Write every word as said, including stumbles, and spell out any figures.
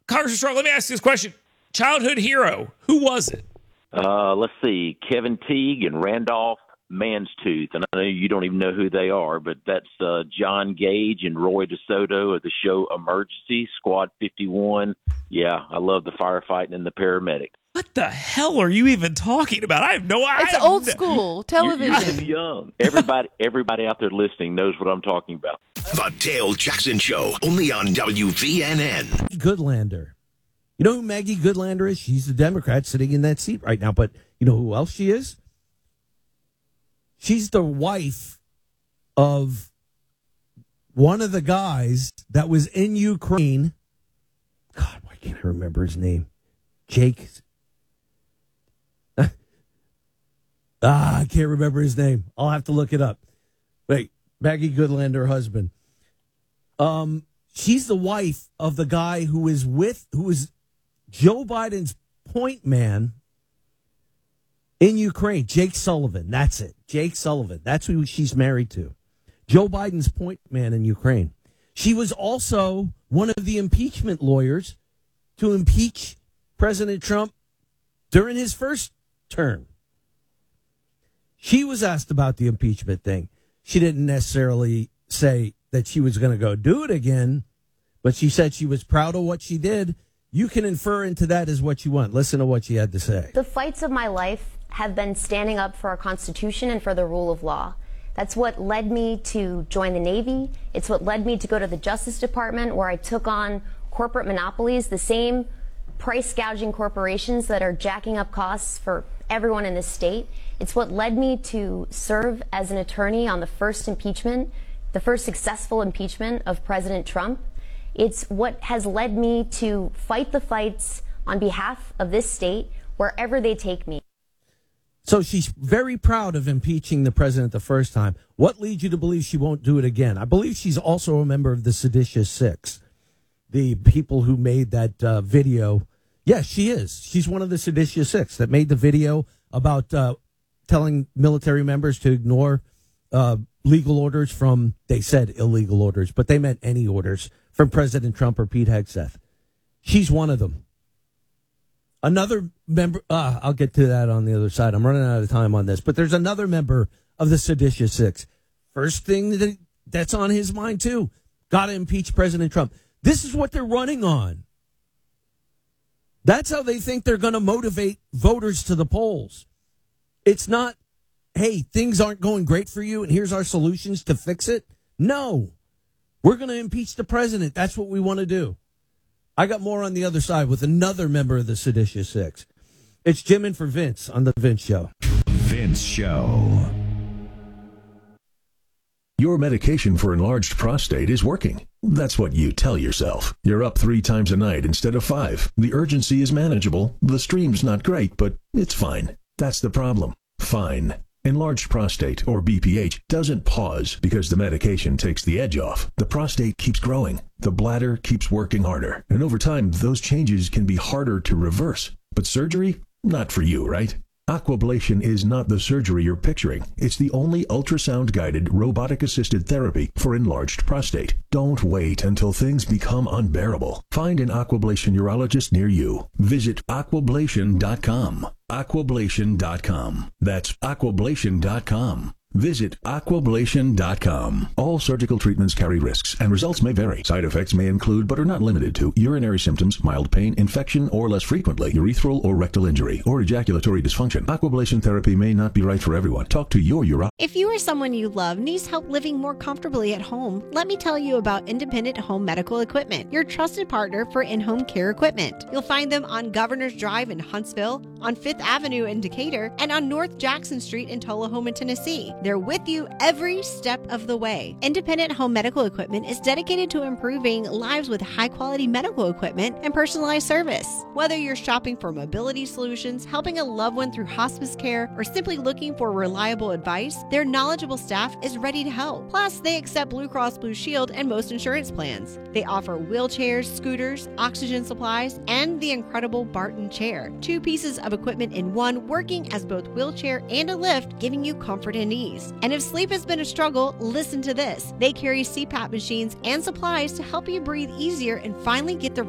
Congressman Strong, let me ask you this question. Childhood hero, who was it? Uh, let's see, Kevin Teague and Randolph Manstooth. And I know you don't even know who they are, but that's uh, John Gage and Roy DeSoto of the show Emergency, Squad fifty-one. Yeah, I love the firefighting and the paramedic. What the hell are you even talking about? I have no idea. It's old school television. You're, you're too young. Everybody, everybody out there listening knows what I'm talking about. The Dale Jackson Show, only on W V N N. Goodlander. You know who Maggie Goodlander is? She's a Democrat sitting in that seat right now. But you know who else she is? She's the wife of one of the guys that was in Ukraine. God, why can't I remember his name? Jake. ah, I can't remember his name. I'll have to look it up. Wait, Maggie Goodlander, husband. Um, she's the wife of the guy who is with, who is Joe Biden's point man in Ukraine, Jake Sullivan. That's it. Jake Sullivan. That's who she's married to. Joe Biden's point man in Ukraine. She was also one of the impeachment lawyers to impeach President Trump during his first term. She was asked about the impeachment thing. She didn't necessarily say that she was going to go do it again, but she said she was proud of what she did. You can infer into that as what you want. Listen to what she had to say. The fights of my life have been standing up for our Constitution and for the rule of law. That's what led me to join the Navy. It's what led me to go to the Justice Department, where I took on corporate monopolies, the same price gouging corporations that are jacking up costs for everyone in this state. It's what led me to serve as an attorney on the first impeachment, the first successful impeachment of President Trump. It's what has led me to fight the fights on behalf of this state wherever they take me. So she's very proud of impeaching the president the first time. What leads you to believe she won't do it again? I believe she's also a member of the Seditious Six, the people who made that uh, video. Yes, she is. She's one of the Seditious Six that made the video about uh, telling military members to ignore uh, legal orders from, they said illegal orders, but they meant any orders from President Trump or Pete Hegseth. She's one of them. Another member, uh, I'll get to that on the other side. I'm running out of time on this, but there's another member of the Seditious Six. First thing that that's on his mind, too. Got to impeach President Trump. This is what they're running on. That's how they think they're going to motivate voters to the polls. It's not, hey, things aren't going great for you, and here's our solutions to fix it. No, we're going to impeach the president. That's what we want to do. I got more on the other side with another member of the Seditious Six. It's Jim in for Vince on The Vince Show. Vince Show. Your medication for enlarged prostate is working. That's what you tell yourself. You're up three times a night instead of five. The urgency is manageable. The stream's not great, but it's fine. That's the problem. Fine. Enlarged prostate, or B P H, doesn't pause because the medication takes the edge off. The prostate keeps growing. The bladder keeps working harder. And over time, those changes can be harder to reverse. But surgery? Not for you, right? Aquablation is not the surgery you're picturing. It's the only ultrasound-guided, robotic-assisted therapy for enlarged prostate. Don't wait until things become unbearable. Find an Aquablation urologist near you. Visit aquablation dot com. aquablation dot com. That's aquablation dot com. Visit aquablation dot com. All surgical treatments carry risks, and results may vary. Side effects may include, but are not limited to, urinary symptoms, mild pain, infection, or less frequently, urethral or rectal injury, or ejaculatory dysfunction. Aquablation therapy may not be right for everyone. Talk to your urologist. If you or someone you love needs help living more comfortably at home, let me tell you about Independent Home Medical Equipment, your trusted partner for in-home care equipment. You'll find them on Governor's Drive in Huntsville, on Fifth Avenue in Decatur, and on North Jackson Street in Tullahoma, Tennessee. They're with you every step of the way. Independent Home Medical Equipment is dedicated to improving lives with high-quality medical equipment and personalized service. Whether you're shopping for mobility solutions, helping a loved one through hospice care, or simply looking for reliable advice, their knowledgeable staff is ready to help. Plus, they accept Blue Cross Blue Shield and most insurance plans. They offer wheelchairs, scooters, oxygen supplies, and the incredible Barton chair. Two pieces of equipment in one, working as both wheelchair and a lift, giving you comfort and ease. And if sleep has been a struggle, listen to this. They carry C PAP machines and supplies to help you breathe easier and finally get the